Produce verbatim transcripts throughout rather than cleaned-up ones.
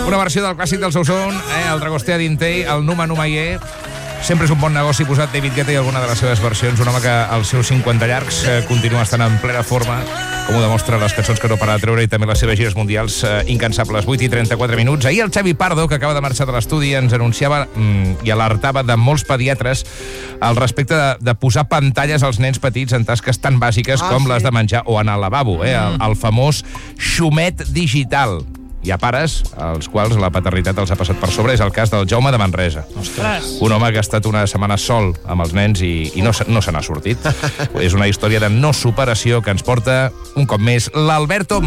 Una versió del clàssic del Souson, eh, el Dragostea Dintei, el Numa Numa Ye. Sempre és un bon negoci posat David Guetta i alguna de les seves versions. Un home que als seus cinquanta llargs eh, continua estant en plena forma, com ho demostra les cançons que no para de treure i també les seves gires mundials eh, incansables. vuit i trenta-quatre minuts. Ahir el Xavi Pardo, que acaba de marxar de l'estudi, ens anunciava mm, i alertava de molts pediatres al respecte de, de posar pantalles als nens petits en tasques tan bàsiques ah, com sí. les de menjar o anar al lavabo, eh, el, el famós xumet digital. Hi ha pares als quals la paternitat els ha passat per sobre. És el cas del Jaume de Manresa. Ostres. Un home que ha estat una setmana sol amb els nens i, i no, no se n'ha sortit. És una història de no superació que ens porta, un cop més, l'Alberto.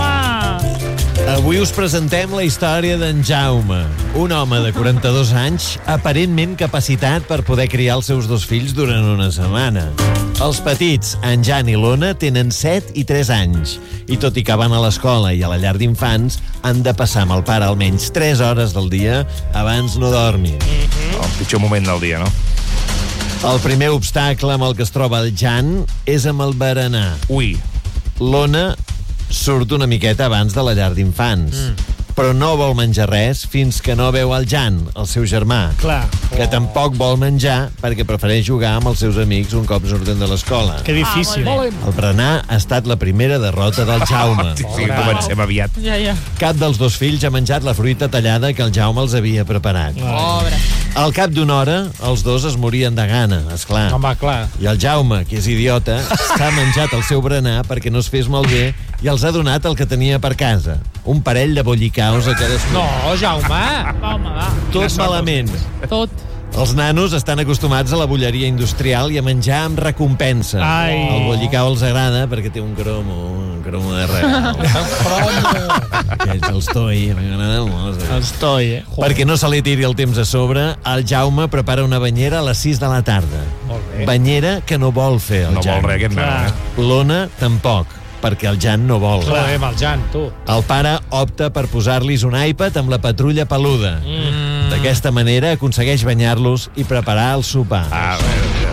Avui us presentem la història d'en Jaume, un home de quaranta-dos anys, aparentment capacitat per poder criar els seus dos fills durant una setmana. Els petits, en Jan i l'Ona, tenen set i tres anys, i tot i que van a l'escola i a la llar d'infants, han de passar amb el pare almenys tres hores del dia abans no dormin. El pitjor moment del dia, no? El primer obstacle amb el que es troba el Jan és amb el berenar. Ui. L'Ona surt una miqueta abans de la llar d'infants, mm. però no vol menjar res fins que no veu el Jan, el seu germà, Clar. que tampoc vol menjar perquè prefereix jugar amb els seus amics un cop surten de l'escola. Que difícil. Ah, el berenar ha estat la primera derrota del Jaume. Sí, sí, comencem aviat. Ja, ja. Cap dels dos fills ha menjat la fruita tallada que el Jaume els havia preparat. Pobre. Al cap d'una hora, els dos es morien de gana, esclar. Home, clar. I el Jaume, que és idiota, s'ha menjat el seu berenar perquè no es fes malbé i els ha donat el que tenia per casa. Un parell de bollicaos a cadascú. No, Jaume. Va, home, va. Tot malament. Tot. Els nanos estan acostumats a la bolleria industrial i a menjar amb recompensa. Ai. El bollicau els agrada perquè té un cromo, un cromo de regal. Aquells, els toi, m'agrada molt. Els toi, eh? Joder. Perquè no se li tiri el temps a sobre, el Jaume prepara una banyera a les sis de la tarda. Molt bé. Banyera que no vol fer el No Jan. vol res, aquest nen, eh? L'Ona tampoc, perquè el Jan no vol. Clar, amb el Jan, tu. El pare opta per posar-los un iPad amb la patrulla peluda. Mm. D'aquesta manera aconsegueix banyar-los i preparar el sopar. Ah, bé.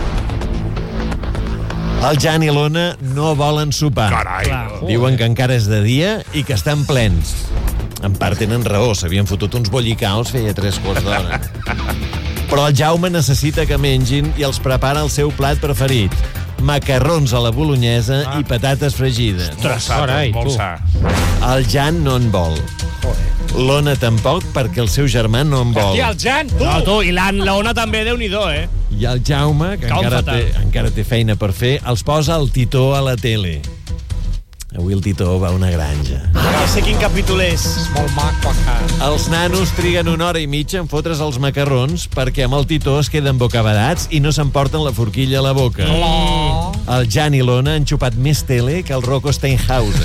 El Jan i l'Ona no volen sopar. Carai. Clar. Diuen que encara és de dia i que estan plens. En part tenen raó, s'havien fotut uns bollicaos feia tres quarts d'hora. Però el Jaume necessita que mengin i els prepara el seu plat preferit. Macarrons a la bolonyesa ah. i patates fregides. Molt sa, Carai, molt tu. sa. El Jan no en vol. L'Ona tampoc, perquè el seu germà no en vol. I el Jan, tu. No, tu, i la l'Ona també, Déu-n'hi-do, eh? I el Jaume, que Cau encara té, fatal. encara té feina per fer, els posa el Titó a la tele. Avui el Titó va a una granja. Ja sé quin capítol és. Molt maco, acá. Els nanos triguen una hora i mitja en fotre's els macarrons perquè amb el Titó es queden bocabadats i no s'emporten la forquilla a la boca. Oh. El Jan i l'Ona han xupat més tele que el Rocco Steinhauser.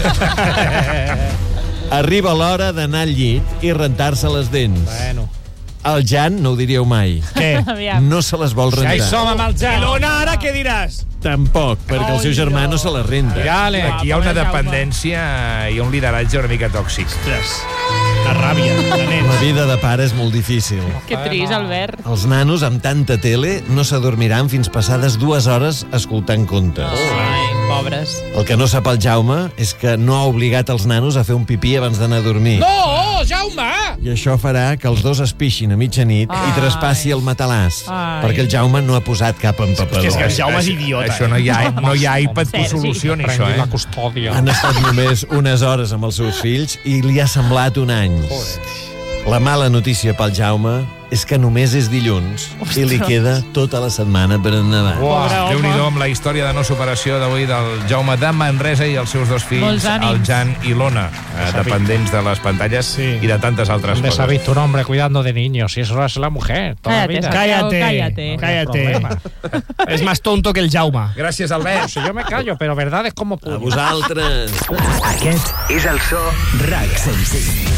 Arriba l'hora d'anar al llit i rentar-se les dents. Bueno. El Jan, no ho diríeu mai, Què? Aviam. no se les vol Ja hi rentar. som amb el I Jan. l'Ona ara què diràs? Tampoc, perquè el seu germà no se les renta. Dale. Aquí hi ha una dependència i un lideratge una mica tòxic. Ostres, la ràbia de La nens. vida de pare és molt difícil. Que trist, Albert. Els nanos amb tanta tele no s'adormiran fins passades dues hores escoltant contes. Ai, pobres. El que no sap el Jaume és que no ha obligat els nanos a fer un pipí abans d'anar a dormir. No, Jaume! I això farà que els dos es pixin a mitjanit Ai. i traspassi el matalàs. Ai. Perquè el Jaume no ha posat cap empapador. És que el Jaume és idiota. Això no hi ha, no hi ha iPad que ho Sergi. solucioni, això, Prengui la eh? custòdia. Han estat només unes hores amb els seus fills i li ha semblat un any. La mala notícia pel Jaume és que només és dilluns i li queda tota la setmana per endavant. Uau, Pobre home. Déu-n'hi-do amb la història de no superació d'avui del Jaume de Manresa i els seus dos fills, Molts ànims. el Jan i l'Ona, eh, dependents de les pantalles Sí. i de tantes altres ¿Dónde se ha coses. visto un hombre cuidando de niños? Si eso es la mujer. Toda la Cállate, vida. Cállate. Cállate, Cállate. cállate. És més tonto que el Jaume. Gràcies, Albert. Si yo me callo, pero verdad es como A puño. vosaltres. Aquest és el so RAC cent cinc.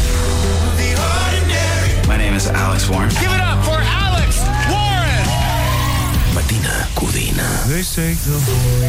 My name is Alex Warren. Give it up for Alex Warren. Matina Codina. They say the boy